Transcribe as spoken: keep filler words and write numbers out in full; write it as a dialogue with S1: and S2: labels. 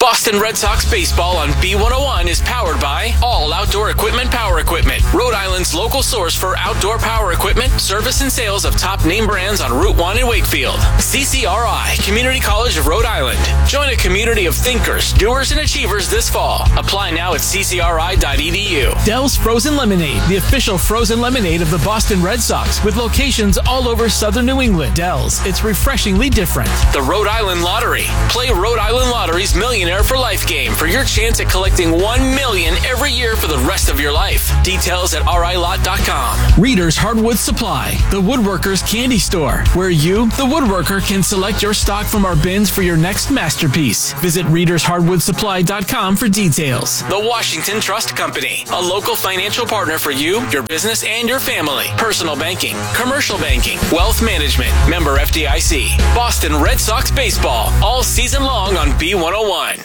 S1: Boston Red Sox baseball on B one oh one is powered by All Outdoor Equipment Power Equipment, Rhode Island's local source for outdoor power equipment, service and sales of top name brands on Route one in Wakefield. C C R I, Community College of Rhode Island. Join a community of thinkers, doers, and achievers this fall. Apply now at c c r i dot e d u. Dell's Frozen Lemonade, the official frozen lemonade of the Boston Red Sox, with locations all over southern New England. Dell's, it's refreshingly different. The Rhode Island Lottery. Play Rhode Island Lottery's Millionaire for Life game for your chance at collecting one million dollars every year for the rest of your life. Details at r i lot dot com. Reader's Hardwood Supply, the woodworker's candy store, where you, the woodworker, can select your stock from our bins for your next masterpiece. Visit readers hardwood supply dot com for details. The Washington Trust Company, a local financial partner for you, your business, and your family. Personal banking, commercial banking, wealth management, member F D I C. Boston Red Sox baseball, all season long on B one oh one.